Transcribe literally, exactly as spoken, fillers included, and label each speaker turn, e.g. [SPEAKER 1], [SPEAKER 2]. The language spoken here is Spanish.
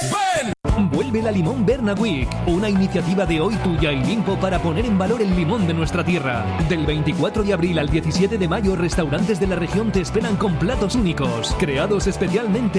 [SPEAKER 1] Vuelve la Limón Berna Week, una iniciativa de Hoy Tuya y Limpo para poner en valor el limón de nuestra tierra. Del veinticuatro de abril al diecisiete de mayo, restaurantes de la región te esperan con platos únicos, creados especialmente